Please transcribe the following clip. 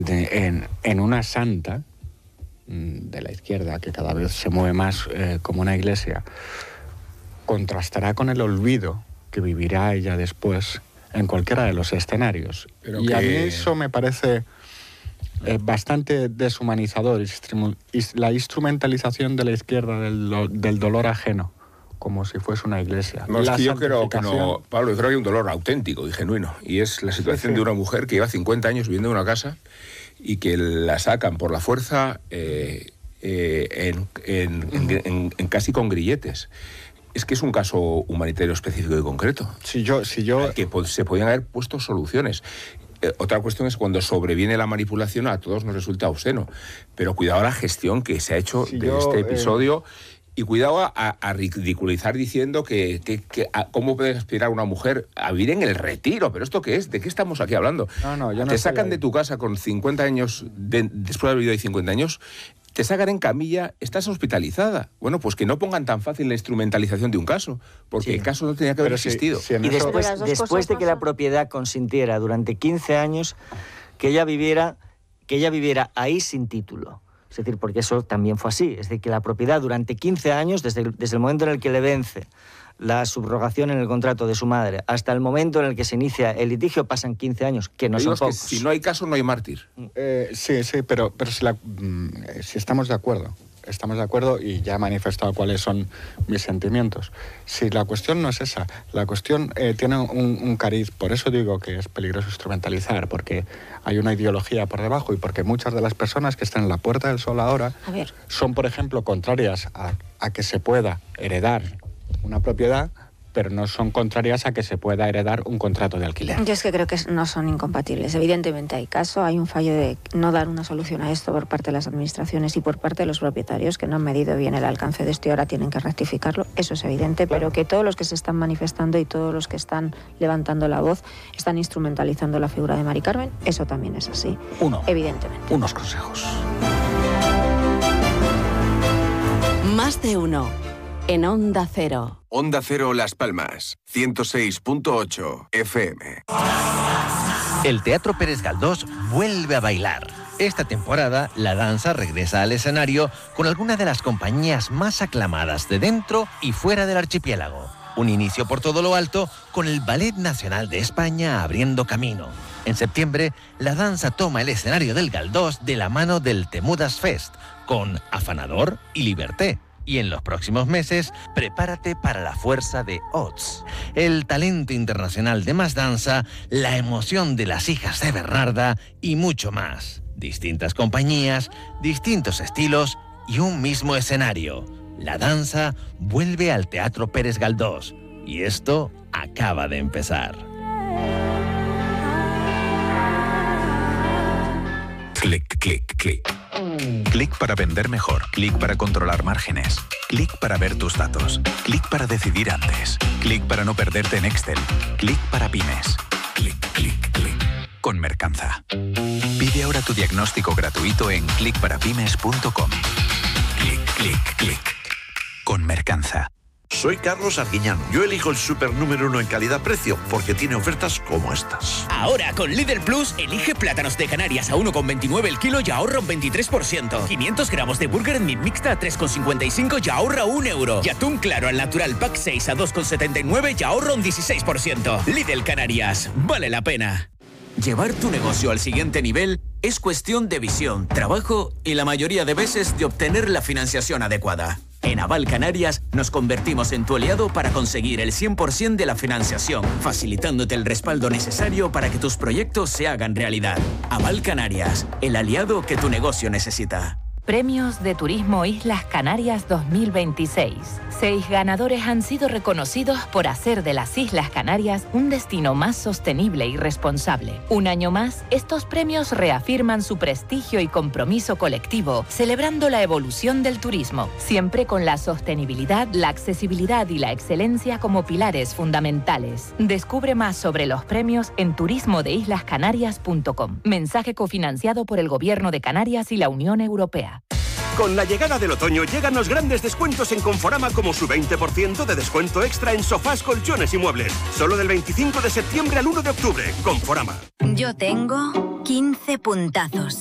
en una santa de la izquierda, que cada vez se mueve más como una iglesia, contrastará con el olvido que vivirá ella después en cualquiera de los escenarios. Y a mí eso me parece bastante deshumanizador, la instrumentalización de la izquierda del dolor ajeno, como si fuese una iglesia. No, es que yo creo que no, Pablo, yo creo que hay un dolor auténtico y genuino, y es la situación de una mujer que lleva 50 años viviendo en una casa y que la sacan por la fuerza casi con grilletes. Es que es un caso humanitario específico y concreto. Si yo... Que se podían haber puesto soluciones. Otra cuestión es cuando sobreviene la manipulación, a todos nos resulta obsceno. Pero cuidado la gestión que se ha hecho este episodio y cuidado a ridiculizar diciendo que cómo puede aspirar una mujer a vivir en el retiro. ¿Pero esto qué es? ¿De qué estamos aquí hablando? Yo no te sacan de tu casa con 50 años, después de haber vivido ahí 50 años... Te sacan en camilla, estás hospitalizada. Bueno, pues que no pongan tan fácil la instrumentalización de un caso, porque el caso no tenía que haber existido. Y después de que la propiedad consintiera durante 15 años que ella viviera ahí sin título. Es decir, porque eso también fue así. Es decir, que la propiedad durante 15 años, desde el momento en el que le vence la subrogación en el contrato de su madre, hasta el momento en el que se inicia el litigio, pasan 15 años, que no son pocos. Si no hay caso, no hay mártir. Sí, pero si estamos de acuerdo y ya he manifestado cuáles son mis sentimientos. Si la cuestión no es esa, la cuestión tiene un cariz, por eso digo que es peligroso instrumentalizar, porque hay una ideología por debajo y porque muchas de las personas que están en la Puerta del Sol ahora son, por ejemplo, contrarias a que se pueda heredar una propiedad, pero no son contrarias a que se pueda heredar un contrato de alquiler. Yo es que creo que no son incompatibles. Evidentemente hay caso, hay un fallo de no dar una solución a esto por parte de las administraciones y por parte de los propietarios que no han medido bien el alcance de esto y ahora tienen que rectificarlo. Eso es evidente, claro. Pero que todos los que se están manifestando y todos los que están levantando la voz están instrumentalizando la figura de Mari Carmen, eso también es así. Evidentemente. Unos consejos. Más de uno. En Onda Cero. Onda Cero Las Palmas, 106.8 FM. El Teatro Pérez Galdós vuelve a bailar. Esta temporada, la danza regresa al escenario con algunas de las compañías más aclamadas de dentro y fuera del archipiélago. Un inicio por todo lo alto con el Ballet Nacional de España abriendo camino. En septiembre, la danza toma el escenario del Galdós de la mano del Temudas Fest, con Afanador y Liberté. Y en los próximos meses, prepárate para la fuerza de Ots, el talento internacional de Más Danza, la emoción de las hijas de Bernarda y mucho más. Distintas compañías, distintos estilos y un mismo escenario. La danza vuelve al Teatro Pérez Galdós y esto acaba de empezar. Clic, clic, clic. Clic para vender mejor. Clic para controlar márgenes. Clic para ver tus datos. Clic para decidir antes. Clic para no perderte en Excel. Clic para pymes. Clic, clic, clic. Con Mercanza. Pide ahora tu diagnóstico gratuito en clicparapymes.com. Clic, clic, clic. Con Mercanza. Soy Carlos Arguiñán. Yo elijo el super número 1 en calidad-precio porque tiene ofertas como estas. Ahora con Lidl Plus, elige plátanos de Canarias a 1,29 el kilo y ahorra un 23%. 500 gramos de burger en mixta a 3,55 y ahorra €1. Y atún claro al natural pack 6 a 2,79 y ahorra un 16%. Lidl Canarias. Vale la pena. Llevar tu negocio al siguiente nivel es cuestión de visión, trabajo y la mayoría de veces de obtener la financiación adecuada. En Aval Canarias nos convertimos en tu aliado para conseguir el 100% de la financiación, facilitándote el respaldo necesario para que tus proyectos se hagan realidad. Aval Canarias, el aliado que tu negocio necesita. Premios de Turismo Islas Canarias 2026. 6 ganadores han sido reconocidos por hacer de las Islas Canarias un destino más sostenible y responsable. Un año más, estos premios reafirman su prestigio y compromiso colectivo, celebrando la evolución del turismo, siempre con la sostenibilidad, la accesibilidad y la excelencia como pilares fundamentales. Descubre más sobre los premios en turismodeislascanarias.com. Mensaje cofinanciado por el Gobierno de Canarias y la Unión Europea. Con la llegada del otoño llegan los grandes descuentos en Conforama, como su 20% de descuento extra en sofás, colchones y muebles. Solo del 25 de septiembre al 1 de octubre. Conforama. Yo tengo 15 puntazos.